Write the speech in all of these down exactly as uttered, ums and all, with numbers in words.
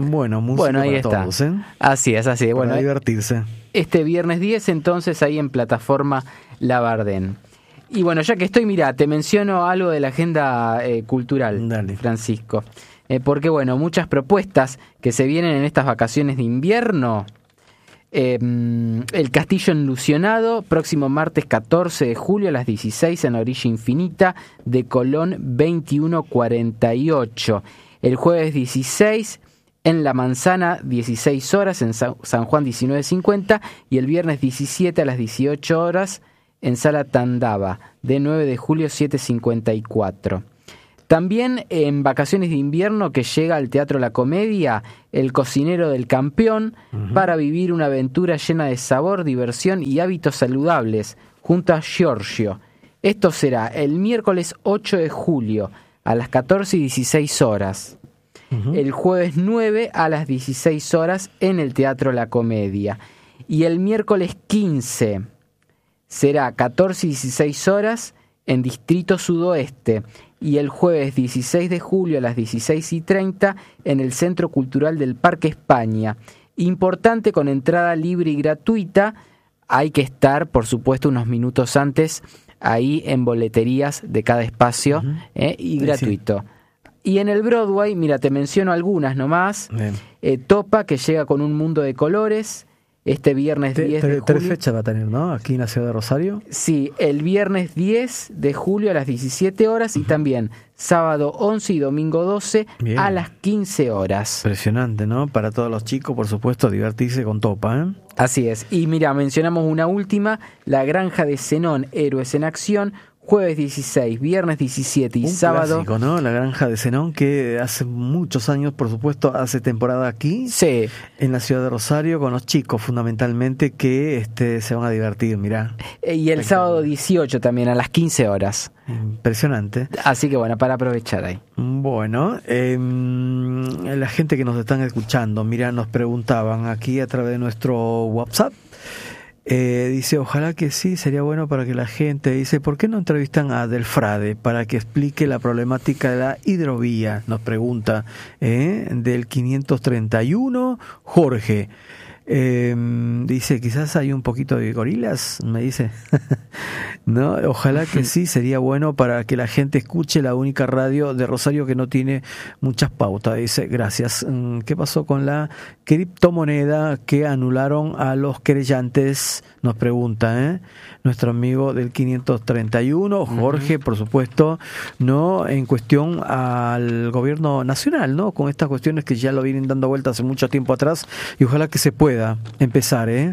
Bueno, música bueno, ahí para está. todos, ¿eh? Así es, así es. Para Bueno, divertirse. este viernes diez, entonces, ahí en plataforma Labardén. Y bueno, ya que estoy, mira, te menciono algo de la agenda eh, cultural, Dale. Francisco. Eh, porque, bueno, muchas propuestas que se vienen en estas vacaciones de invierno. Eh, el Castillo Enlucionado, próximo martes catorce de julio a las dieciséis en la Orilla Infinita de Colón veintiuno cuarenta y ocho. El jueves dieciséis en La Manzana, dieciséis horas, en San Juan diecinueve cincuenta, y el viernes diecisiete a las dieciocho horas en Sala Tandava, de nueve de julio siete cincuenta y cuatro. También en vacaciones de invierno que llega al Teatro La Comedia, El Cocinero del Campeón, uh-huh. para vivir una aventura llena de sabor, diversión y hábitos saludables, junto a Giorgio. Esto será el miércoles ocho de julio a las catorce y dieciséis horas. Uh-huh. El jueves nueve a las dieciséis horas en el Teatro La Comedia. Y el miércoles quince será catorce y dieciséis horas en Distrito Sudoeste. Y el jueves dieciséis de julio a las dieciséis y treinta en el Centro Cultural del Parque España. Importante, con entrada libre y gratuita. Hay que estar, por supuesto, unos minutos antes ahí en boleterías de cada espacio, uh-huh. eh, y sí, gratuito. Sí. Y en el Broadway, mira, te menciono algunas nomás. Eh, Topa, que llega con Un Mundo de Colores. Este viernes Te, diez te, de julio. Tres fechas va a tener, ¿no? Aquí en la ciudad de Rosario. Sí, el viernes diez de julio a las diecisiete horas, uh-huh. y también sábado once y domingo doce Bien. A las quince horas. Impresionante, ¿no? Para todos los chicos, por supuesto, divertirse con Topa, ¿eh? Así es. Y mira, mencionamos una última, La Granja de Zenón, Héroes en Acción, jueves dieciséis, viernes diecisiete y Un sábado. Clásico, ¿no? La Granja de Zenón, que hace muchos años, por supuesto, hace temporada aquí, sí. en la ciudad de Rosario, con los chicos fundamentalmente que este, se van a divertir, mirá. Y el sábado dieciocho también, a las quince horas. Impresionante. Así que bueno, para aprovechar ahí. Bueno, eh, la gente que nos están escuchando, mira, nos preguntaban aquí a través de nuestro WhatsApp. Eh, dice, ojalá que sí, sería bueno para que la gente, dice, ¿por qué no entrevistan a Delfrade para que explique la problemática de la hidrovía? Nos pregunta, ¿eh? Del quinientos treinta y uno, Jorge. Eh, dice, quizás hay un poquito de gorilas, me dice. No, ojalá que sí, sería bueno para que la gente escuche la única radio de Rosario que no tiene muchas pautas. Dice, gracias. ¿Qué pasó con la criptomoneda que anularon a los querellantes? Nos pregunta, ¿eh? Nuestro amigo del quinientos treinta y uno, Jorge, uh-huh. por supuesto, no en cuestión al gobierno nacional, ¿no? Con estas cuestiones que ya lo vienen dando vueltas hace mucho tiempo atrás, y ojalá que se pueda empezar, ¿eh?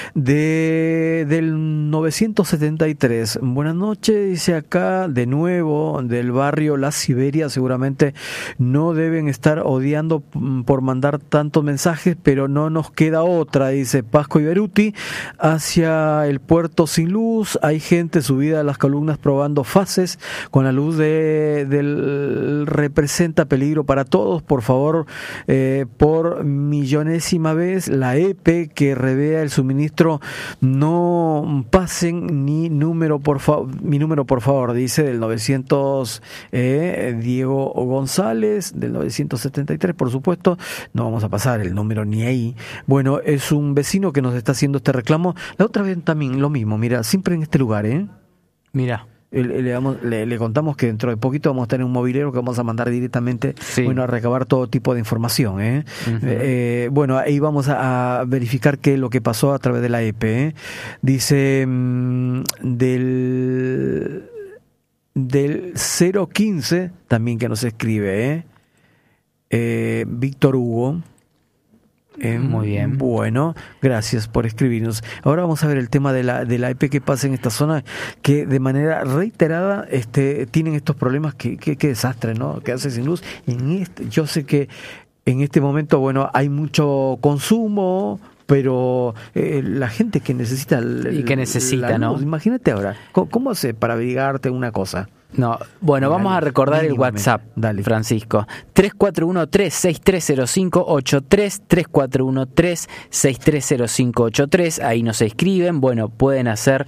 De, del novecientos setenta y tres, buenas noches, dice acá, de nuevo, del barrio La Siberia, seguramente no deben estar odiando por mandar tantos mensajes, pero no nos queda otra, dice Pasco y Beruti, hacia el puerto sin luz, hay gente subida a las columnas probando fases, con la luz de, del representa peligro para todos, por favor, eh, por millonésima vez, la E P que revea el suministro, no pasen ni número por favor, mi número por favor, dice del novecientos, eh, Diego González, del novecientos setenta y tres, por supuesto, no vamos a pasar el número ni ahí. Bueno, es un vecino que nos está haciendo este reclamo. La otra vez también lo mismo, mira, siempre en este lugar, ¿eh? Mira. Le, le, damos, le, le contamos que dentro de poquito vamos a tener un mobilero que vamos a mandar directamente, sí. bueno, a recabar todo tipo de información, ¿eh? Uh-huh. Eh, bueno, ahí vamos a, a verificar qué es lo que pasó a través de la E P, ¿eh? Dice mmm, del del cero quince también que nos escribe, ¿eh? Eh, Víctor Hugo. Eh, Muy bien. Bueno, gracias por escribirnos. Ahora vamos a ver el tema de la de la E P que pasa en esta zona, que de manera reiterada este, tienen estos problemas. Que, que, que desastre, ¿no? Que hace sin luz. En este, yo sé que en este momento, bueno, hay mucho consumo, pero eh, la gente que necesita el, y que necesita, la luz, ¿no? Imagínate ahora, ¿cómo, cómo hace para abrigarte una cosa? No, bueno, Dale, vamos a recordar el WhatsApp, Dale. Francisco. tres cuatro uno tres seis tres cero cinco ocho tres, tres cuatro uno tres seis tres cero cinco ocho tres, ahí nos escriben, bueno, pueden hacer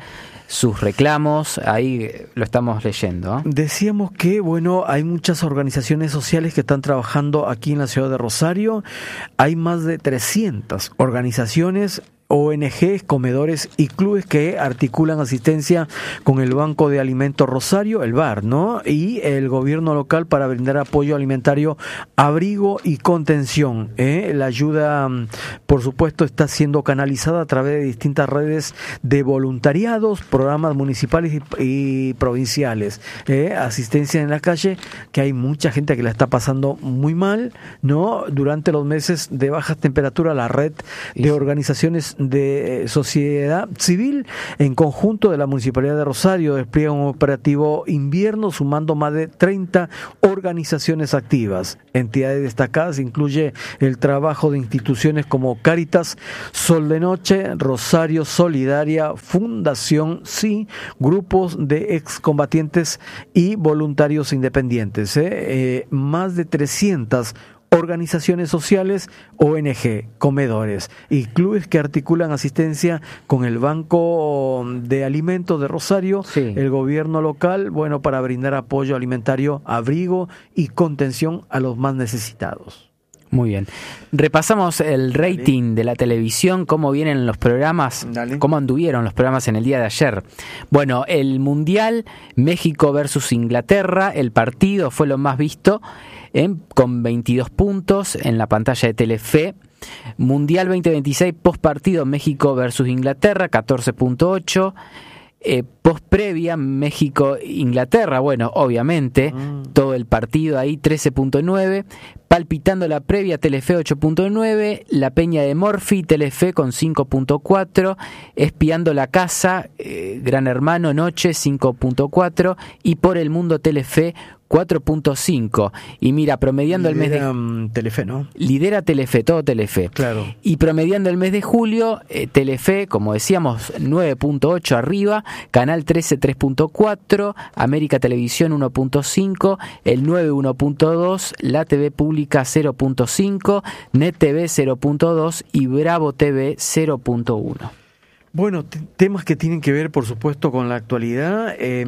sus reclamos, ahí lo estamos leyendo. Decíamos que, bueno, hay muchas organizaciones sociales que están trabajando aquí en la ciudad de Rosario. Hay más de trescientas organizaciones, O N Ges, comedores y clubes que articulan asistencia con el Banco de Alimentos Rosario, el B A R, ¿no? Y el gobierno local para brindar apoyo alimentario, abrigo y contención. ¿eh? La ayuda, por supuesto, está siendo canalizada a través de distintas redes de voluntariados, programas municipales y, y provinciales. ¿eh? Asistencia en la calle, que hay mucha gente que la está pasando muy mal, ¿no? Durante los meses de bajas temperaturas, la red de organizaciones de sociedad civil en conjunto de la Municipalidad de Rosario despliega un operativo invierno sumando más de treinta organizaciones activas. Entidades destacadas incluye el trabajo de instituciones como Cáritas, Sol de Noche, Rosario Solidaria, Fundación Sí, grupos de excombatientes y voluntarios independientes. ¿eh? Eh, más de trescientas organizaciones sociales, O N Ge, comedores y clubes que articulan asistencia con el Banco de Alimentos de Rosario, sí. el gobierno local, bueno, para brindar apoyo alimentario, abrigo y contención a los más necesitados. Muy bien. Repasamos el rating Dale. de la televisión, cómo vienen los programas, Dale. cómo anduvieron los programas en el día de ayer. Bueno, el Mundial, México versus Inglaterra, el partido fue lo más visto, ¿eh? con veintidós puntos en la pantalla de Telefe. Mundial veinte veintiséis, post partido, México versus Inglaterra, catorce punto ocho. Eh, post previa, México-Inglaterra, bueno, obviamente, mm. todo el partido ahí, trece punto nueve. Palpitando la previa, Telefe ocho punto nueve. La Peña de Morphy, Telefe con cinco punto cuatro. Espiando la casa, eh, Gran Hermano, Noche, cinco punto cuatro. Y Por el Mundo, Telefe, cuatro punto cinco. Y mira, promediando lidera, el mes de... Um, Telefe, ¿no? Lidera Telefe, todo Telefe. Claro. Y promediando el mes de julio, eh, Telefe, como decíamos, nueve punto ocho arriba, Canal trece, tres punto cuatro, América Televisión, uno punto cinco, El nueve, uno punto dos, La T V Pública, cero punto cinco, Net T V, cero punto dos y Bravo T V, cero punto uno. Bueno, t- temas que tienen que ver, por supuesto, con la actualidad. Eh,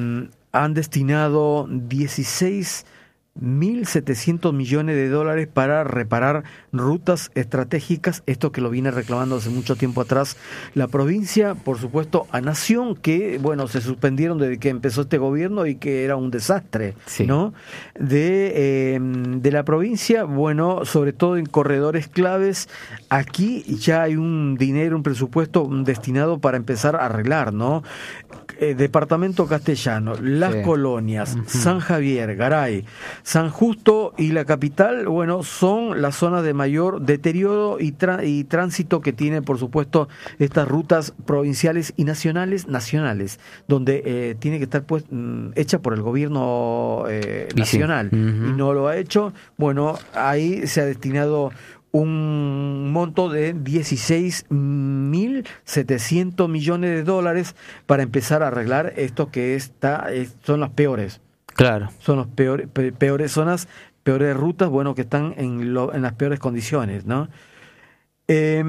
han destinado dieciséis mil setecientos millones de dólares para reparar rutas estratégicas, esto que lo viene reclamando hace mucho tiempo atrás la provincia, por supuesto a Nación, que bueno, se suspendieron desde que empezó este gobierno y que era un desastre, sí. ¿no? De, eh, de la provincia, bueno, sobre todo en corredores claves, aquí ya hay un dinero, un presupuesto destinado para empezar a arreglar, ¿no? Eh, Departamento Castellano, Las sí. Colonias, uh-huh. San Javier, Garay, San Justo y la capital, bueno, son las zonas de mayor deterioro y, tra- y tránsito que tienen, por supuesto, estas rutas provinciales y nacionales, nacionales, donde eh, tiene que estar pues hecha por el gobierno eh, nacional sí. uh-huh. y no lo ha hecho. Bueno, ahí se ha destinado un monto de dieciséis mil setecientos millones de dólares para empezar a arreglar esto que está, son las peores. Claro. Son las peores, peores zonas, peores rutas, bueno, que están en, lo, en las peores condiciones, ¿no? Eh,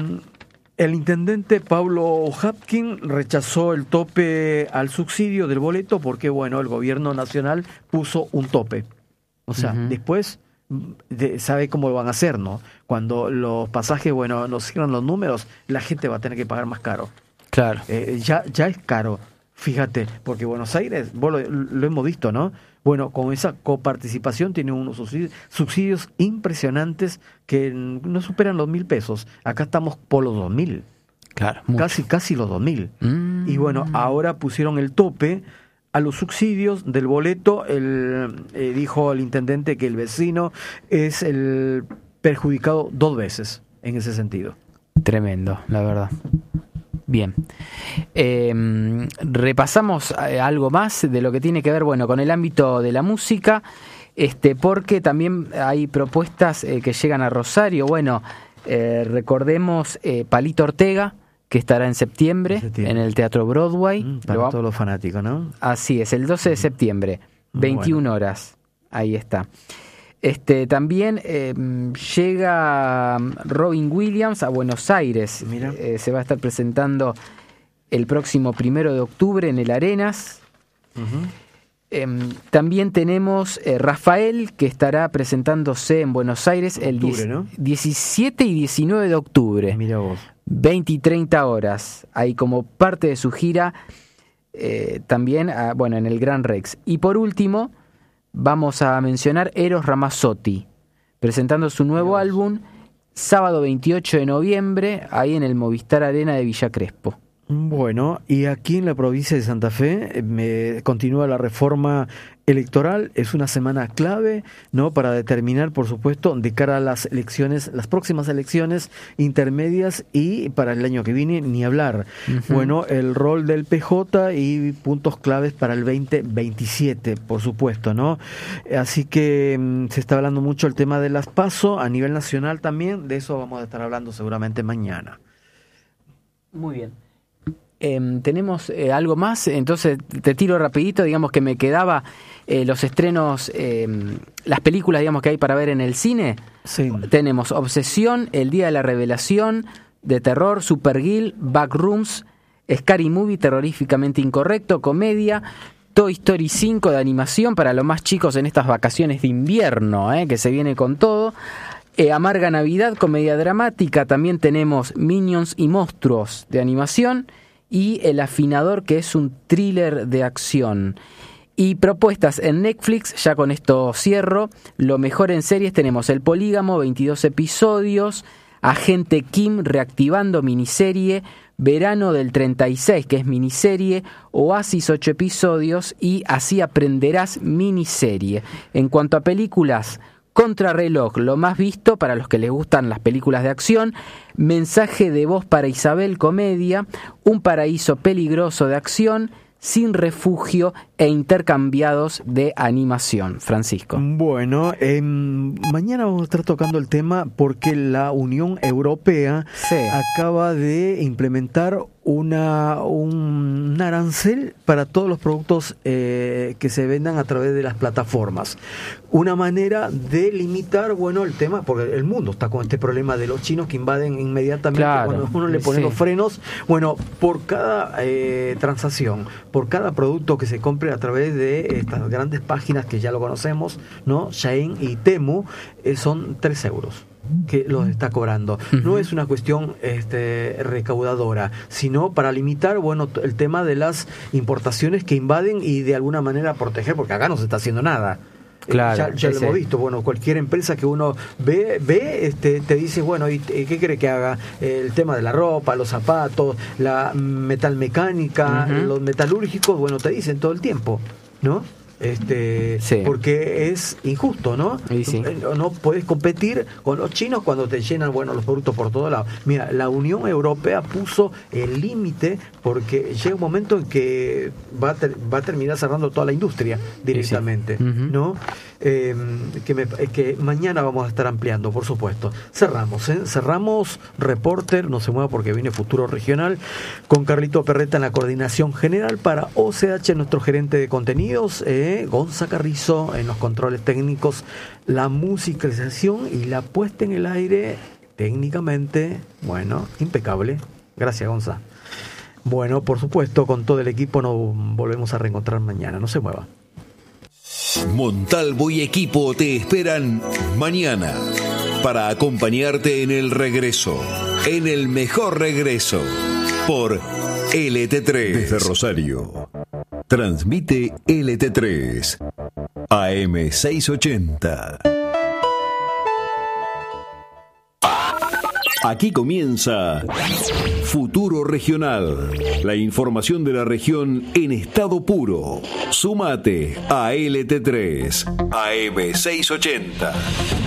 el intendente Pablo Hapkin rechazó el tope al subsidio del boleto porque, bueno, el gobierno nacional puso un tope. O sea, uh-huh. después de, sabe cómo lo van a hacer, ¿no? Cuando los pasajes, bueno, nos cierran los números, la gente va a tener que pagar más caro. Claro. Eh, ya, ya es caro. Fíjate, porque Buenos Aires, vos lo, lo hemos visto, ¿no? Bueno, con esa coparticipación tiene unos subsidios, subsidios impresionantes que no superan los mil pesos. Acá estamos por los dos mil. Claro. Casi, casi los dos mil. Mm. Y bueno, ahora pusieron el tope a los subsidios del boleto. El, eh, dijo el intendente que el vecino es el perjudicado dos veces en ese sentido. Tremendo, la verdad. Bien, eh, repasamos algo más de lo que tiene que ver, bueno, con el ámbito de la música, este, porque también hay propuestas eh, que llegan a Rosario. Bueno, eh, recordemos eh, Palito Ortega, que estará en septiembre, en, septiembre. en el Teatro Broadway. Mm, para lo, todos los fanáticos, ¿no? Así es, el doce de septiembre, veintiuna bueno. horas, ahí está. Este, también eh, llega Robin Williams a Buenos Aires. Mira. Eh, se va a estar presentando el próximo primero de octubre en el Arenas. Uh-huh. Eh, también tenemos eh, Rafael, que estará presentándose en Buenos Aires el octubre, ¿no? diecisiete y diecinueve de octubre. Mira vos. veinte y treinta horas. Ahí como parte de su gira, eh, también a, bueno, en el Gran Rex. Y por último, vamos a mencionar Eros Ramazzotti, presentando su nuevo Dios. álbum sábado veintiocho de noviembre, ahí en el Movistar Arena de Villa Crespo. Bueno, y aquí en la provincia de Santa Fe me continúa la reforma electoral. Es una semana clave, ¿no?, para determinar, por supuesto, de cara a las elecciones, las próximas elecciones intermedias y para el año que viene, ni hablar. Uh-huh. Bueno, el rol del P J y puntos claves para el veinte veintisiete, por supuesto, ¿no? Así que mmm, se está hablando mucho el tema de las PASO a nivel nacional también. De eso vamos a estar hablando seguramente mañana. Muy bien. Eh, tenemos eh, algo más, entonces te tiro rapidito, digamos que me quedaba eh, los estrenos, eh, las películas, digamos, que hay para ver en el cine. Sí. Tenemos Obsesión, El Día de la Revelación, de terror, Supergirl, Backrooms, Scary Movie, terroríficamente incorrecto, comedia, Toy Story cinco de animación para los más chicos en estas vacaciones de invierno, eh, que se viene con todo. Eh, Amarga Navidad, comedia dramática. También tenemos Minions y Monstruos de animación. Y El Afinador, que es un thriller de acción. Y propuestas en Netflix, ya con esto cierro. Lo mejor en series tenemos El Polígamo, veintidós episodios. Agente Kim, reactivando, miniserie. Verano del treinta y seis, que es miniserie. Oasis, ocho episodios. Y Así Aprenderás, miniserie. En cuanto a películas, Contrarreloj, lo más visto para los que les gustan las películas de acción. Mensaje de voz para Isabel, comedia. Un paraíso peligroso de acción. Sin refugio e Intercambiados de animación. Francisco. Bueno, eh, mañana vamos a estar tocando el tema porque la Unión Europea sí. acaba de implementar una un arancel para todos los productos eh, que se vendan a través de las plataformas. Una manera de limitar, bueno, el tema, porque el mundo está con este problema de los chinos que invaden inmediatamente claro, cuando uno le pone sí. los frenos. Bueno, por cada eh, transacción, por cada producto que se compre a través de estas grandes páginas que ya lo conocemos, ¿no? Shein y Temu, eh, son tres euros que los está cobrando. Uh-huh. No es una cuestión este, recaudadora, sino para limitar, bueno, el tema de las importaciones que invaden y de alguna manera proteger, porque acá no se está haciendo nada. Claro, ya ya lo hemos visto, bueno, cualquier empresa que uno ve, ve este, te dice, bueno, ¿y qué quiere que haga? El tema de la ropa, los zapatos, la metalmecánica, uh-huh. los metalúrgicos, bueno, te dicen todo el tiempo, ¿no? Este, sí. porque es injusto, ¿no? Sí, sí. No, no puedes competir con los chinos cuando te llenan, bueno, los productos por todos lados. Mira, la Unión Europea puso el límite porque llega un momento en que va a, ter, va a terminar cerrando toda la industria directamente, sí, sí. Uh-huh. ¿no? Eh, que, me, que mañana vamos a estar ampliando, por supuesto. Cerramos, ¿eh? Cerramos Reporter, no se mueva porque viene Futuro Regional, con Carlito Perreta en la coordinación general, para O C H, nuestro gerente de contenidos, eh, Gonza Carrizo en los controles técnicos, la musicalización y la puesta en el aire técnicamente, bueno, impecable. Gracias, Gonza. Bueno, por supuesto, con todo el equipo nos volvemos a reencontrar mañana. No se mueva. Montalvo y equipo te esperan mañana para acompañarte en el regreso, en el mejor regreso, por L T tres. Desde Rosario, transmite L T tres, A M seiscientos ochenta. Aquí comienza Futuro Regional, la información de la región en estado puro. Súmate a L T tres, A M seiscientos ochenta.